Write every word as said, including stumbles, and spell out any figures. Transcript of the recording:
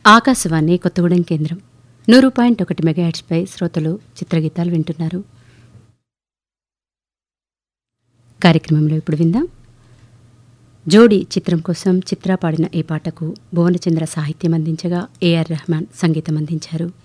ఆకాశవాణి కొత్తగూడెం కేంద్రం నూరు పాయింట్ ఒకటి మెగాహెర్ట్జ్పై శ్రోతలు చిత్రగీతాలు వింటున్నారు. కార్యక్రమంలో ఇప్పుడు విందాం. జోడీ చిత్రం కోసం చిత్ర పాడిన ఈ పాటకు భువనచంద్ర సాహిత్యం అందించగా ఏఆర్ రెహమాన్ సంగీతం అందించారు.